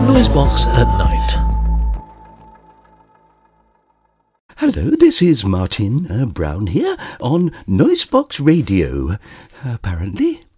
Noisebox at Night. Hello, this is Martin Brown here on Noisebox Radio. Apparently.